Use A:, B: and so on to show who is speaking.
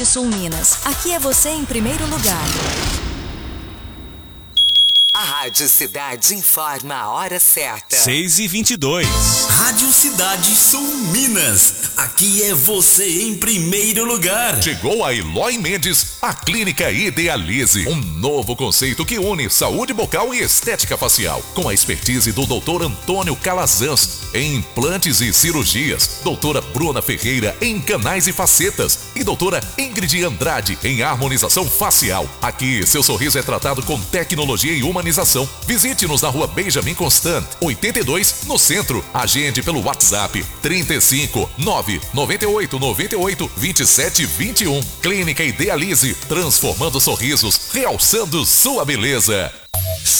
A: Sul Minas. Aqui é você em primeiro lugar.
B: A Rádio Cidade informa a hora certa.
C: 6h22.
D: Rádio Cidade Sul Minas. Aqui é você em primeiro lugar.
E: Chegou a Eloy Mendes, a Clínica Idealize. Um novo conceito que une saúde bucal e estética facial. Com a expertise do Dr. Antônio Calazans em implantes e cirurgias. Doutora Bruna Ferreira em canais e facetas. E doutora Ingrid Andrade em harmonização facial. Aqui, seu sorriso é tratado com tecnologia e humanização. Visite-nos na rua Benjamin Constant, 82, no centro. Agende pelo WhatsApp 35 998 98 27 21. Clínica Idealize, transformando sorrisos, realçando sua beleza.